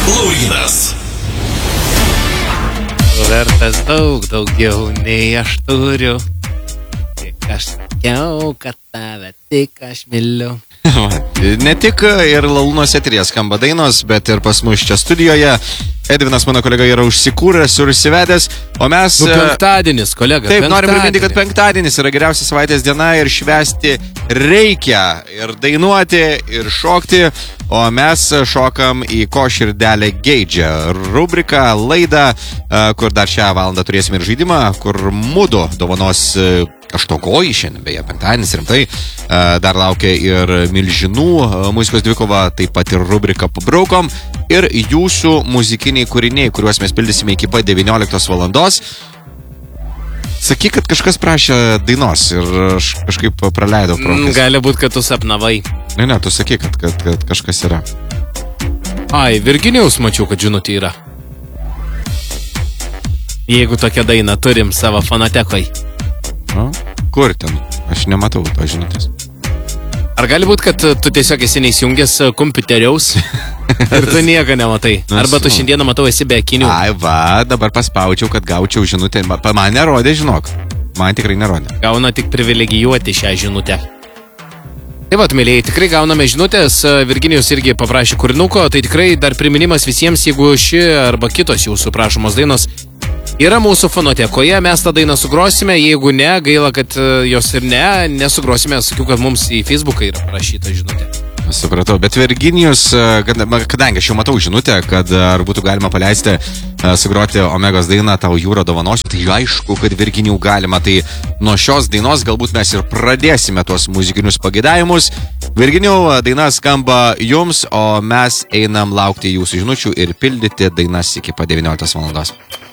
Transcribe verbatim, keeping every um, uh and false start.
Laurynas. Vertas daug daugiau nei aš turiu. Tik aš sakiau, kad tave tik aš myliu. Ne tik ir Lalūnos eteryje skamba dainos, bet ir pas mus čia studijoje. Edvinas, mano kolega, yra užsikūręs ir užsivedęs, o mes... Nu, penktadienis, kolega, taip, norim priminti, kad penktadienis yra geriausia savaitės diena ir švęsti reikia, ir dainuoti, ir šokti, o mes šokam į Ko širdelė geidžia rubriką, laidą, kur dar šią valandą turėsime ir žaidimą, kur mudu dovanos aštuonkojį šiandien, beje, penktadienis rimtai, dar laukia ir milžinų muzikos dvikova, taip pat ir rubrika Pabraukom ir jūsų muzikiniai kūriniai, kuriuos mes pildysime iki pat devynioliktos valandos. Sakyk, kad kažkas prašė dainos ir aš kažkaip praleidau pro akis. Gali būti, kad tu sapnavai. Ne, ne, tu sakyk, kad, kad, kad kažkas yra. Ai, Virginijaus mačiau, kad žinutė yra. Jeigu tokią dainą turim savo fonotekoj. O? Kur ten? Aš nematau to žinutės. Ar gali būti, kad tu tiesiog esi neįsijungęs kompiuteriaus ir tu nieko nematai? Arba tu šiandieną matau esi be akinių? Ai va, dabar paspaudžiau, kad gaučiau žinutę. Man nerodė, žinok. Man tikrai nerodė. Gauna tik privilegijuoti šią žinutę. Taip pat, mėlėjai, tikrai gauname žinutės. Virginijus irgi paprašė kūrinuko. Tai tikrai dar priminimas visiems, jeigu ši arba kitos jūsų prašomos dainos yra mūsų fonotekoje, mes tą dainą sugrosime, jeigu ne, gaila, kad jos ir ne, nesugrosime, sakiau, kad mums į Facebooką yra parašyta žinutė. Supratau, bet Virginijus, kadangi aš jau matau žinutę, kad ar būtų galima paleisti sugroti Omegos dainą Tau jūra dovanosiu, tai aišku, kad Virginijų galima, tai nuo šios dainos galbūt mes ir pradėsime tuos muzikinius pageidavimus. Virginijų daina skamba jums, o mes einam laukti jūsų žinučių ir pildyti dainas iki pat devynioliktos valandos.